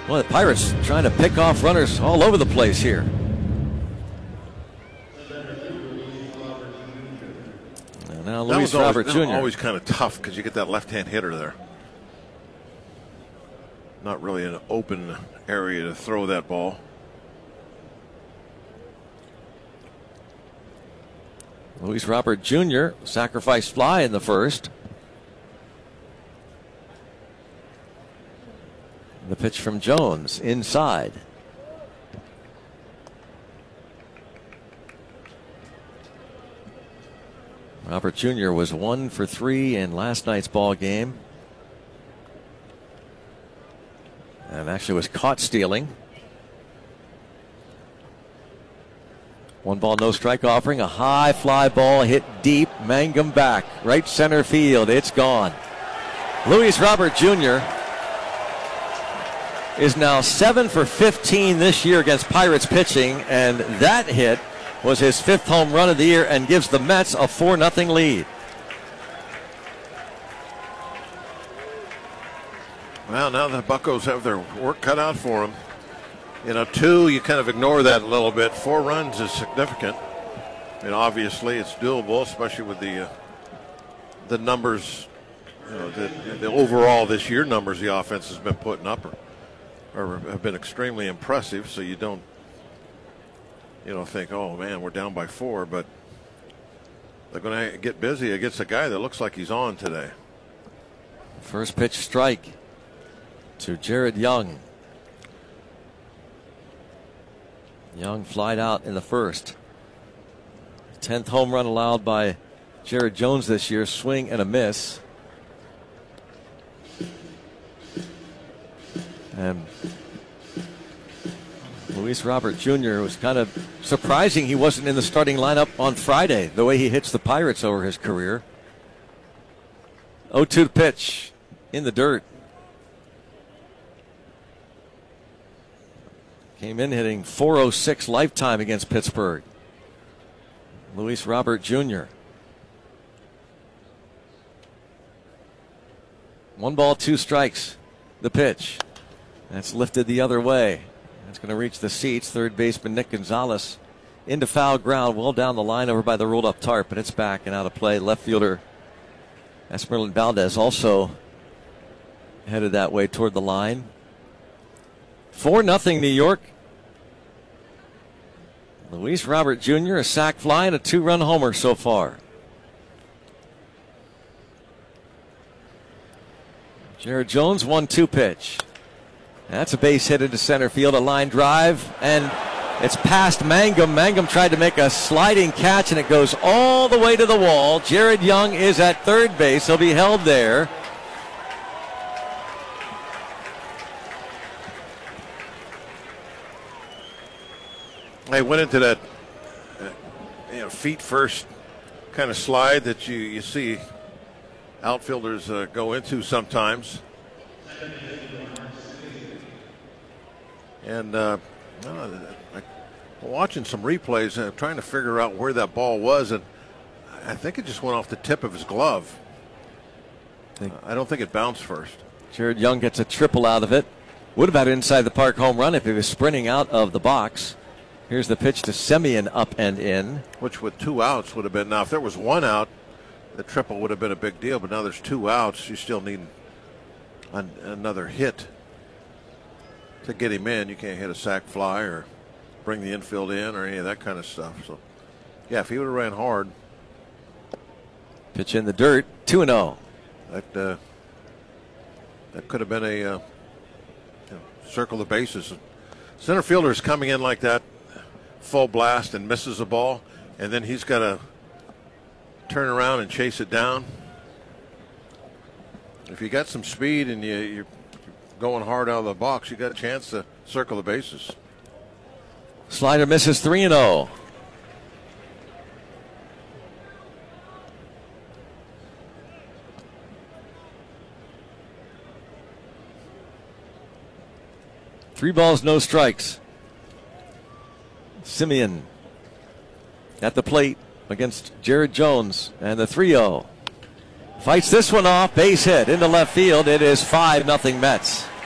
Well, the Pirates trying to pick off runners all over the place here. And now Luis Robert Jr. Always kind of tough because you get that left-hand hitter there. Not really an open area to throw that ball. Luis Robert Jr. sacrifice fly in the first. The pitch from Jones inside. Robert Jr. was 1 for 3 in last night's ball game. And actually was caught stealing. 1 ball, no strike offering. A high fly ball hit deep. Mangum back. Right center field. It's gone. Luis Robert Jr. is now 7 for 15 this year against Pirates pitching. And that hit was his 5th home run of the year and gives the Mets a 4-0 lead. Well, now the Buccos have their work cut out for them. 2, you kind of ignore that a little bit. 4 runs is significant. And obviously it's doable, especially with the numbers, the overall this year numbers the offense has been putting up or have been extremely impressive. So you don't, think, oh man, we're down by 4, but they're going to get busy against a guy that looks like he's on today. First pitch strike to Jared Young. Young flied out in the first. 10th home run allowed by Jared Jones this year. Swing and a miss. And Luis Robert Jr. was kind of surprising he wasn't in the starting lineup on Friday, the way he hits the Pirates over his career. 0-2 pitch in the dirt. Came in hitting .406 lifetime against Pittsburgh. Luis Robert Jr. 1 ball, 2 strikes. The pitch. That's lifted the other way. That's going to reach the seats. Third baseman Nick Gonzalez into foul ground, well down the line over by the rolled up tarp, but it's back and out of play. Left fielder Esmeralyn Valdez also headed that way toward the line. 4-0 New York. Luis Robert Jr. a sac fly and a 2-run homer so far. Jared Jones 1-2 pitch. That's a base hit into center field, a line drive, and it's past Mangum. Mangum tried to make a sliding catch, and it goes all the way to the wall. Jared Young is at third base. He'll be held there. I went into that feet first kind of slide that you see outfielders go into sometimes. And watching some replays and trying to figure out where that ball was, and I think it just went off the tip of his glove. I don't think it bounced first. Jared Young gets a triple out of it. Would have had an inside the park home run if he was sprinting out of the box. Here's the pitch to Semien, up and in. Which with 2 outs would have been. Now if there was 1 out, the triple would have been a big deal, but now there's 2 outs. You still need another hit to get him in. You can't hit a sac fly or bring the infield in or any of that kind of stuff. So yeah, if he would have ran hard. Pitch in the dirt, 2-0. That could have been a circle the bases. Center fielder is coming in like that, full blast, and misses a ball, and then he's got to turn around and chase it down. If you got some speed and you're going hard out of the box, you got a chance to circle the bases. Slider misses, 3-0. Three balls, no strikes. Semien at the plate against Jared Jones, and the 3-0. Fights this one off, base hit into left field. It is 5-0 Mets.